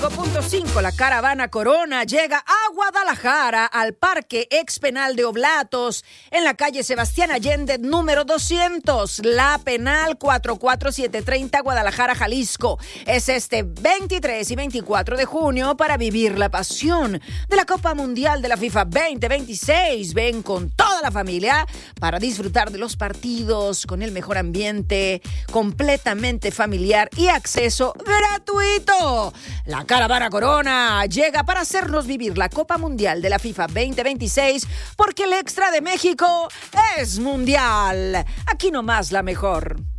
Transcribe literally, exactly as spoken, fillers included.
cinco punto cinco, la caravana Corona llega a Guadalajara, al Parque Expenal de Oblatos, en la calle Sebastián Allende, número doscientos, La Penal cuatro cuatro siete tres cero, Guadalajara, Jalisco. Es este veintitrés y veinticuatro de junio para vivir la pasión de la Copa Mundial de la FIFA veinte veintiséis. Ven con toda la familia para disfrutar de los partidos con el mejor ambiente, completamente familiar y acceso gratuito. La caravana Corona llega para hacernos vivir la Copa Mundial de la FIFA veinte veintiséis, porque el extra de México es mundial. Aquí nomás la mejor.